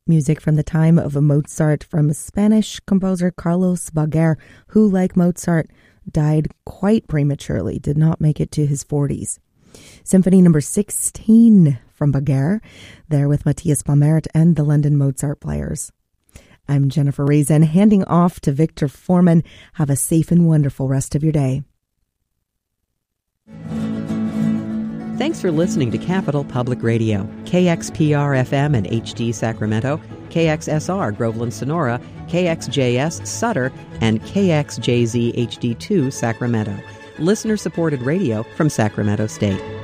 Music from the time of Mozart from Spanish composer Carlos Baguer, who, like Mozart, died quite prematurely, did not make it to his 40s. Symphony number 16 from Baguer, there with Matthias Palmert and the London Mozart Players. I'm Jennifer Reason, handing off to Victor Foreman. Have a safe and wonderful rest of your day. Thanks for listening to Capital Public Radio, KXPR-FM and HD Sacramento, KXSR Groveland Sonora, KXJS Sutter, and KXJZ HD2 Sacramento. Listener-supported radio from Sacramento State.